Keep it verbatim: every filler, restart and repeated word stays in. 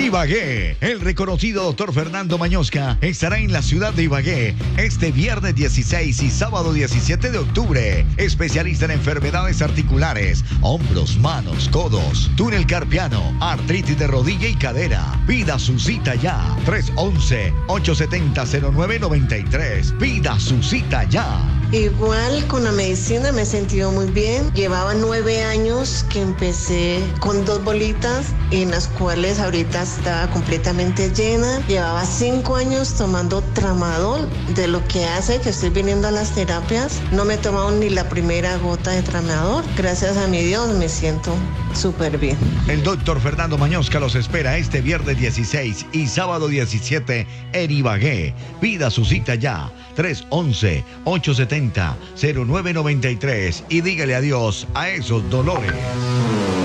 Ibagué. El reconocido doctor Fernando Mañosca estará en la ciudad de Ibagué este viernes dieciséis y sábado diecisiete de octubre. Especialista en enfermedades articulares, hombros, manos, codos, túnel carpiano, artritis de rodilla y cadera. Pida su cita ya. tres once, ocho setenta, cero nueve noventa y tres. Pida su cita ya. Igual con la medicina me he sentido muy bien. Llevaba nueve años que empecé con dos bolitas, en las cuales ahorita estaba completamente llena. Llevaba cinco años tomando tramadol. De lo que hace que estoy viniendo a las terapias, no me he tomado ni la primera gota de tramadol. Gracias a mi Dios me siento súper bien. El doctor Fernando Mañosca los espera este viernes dieciséis y sábado diecisiete en Ibagué. Pida su cita ya. tres once, ocho setenta, cero nueve noventa y tres y dígale adiós a esos dolores.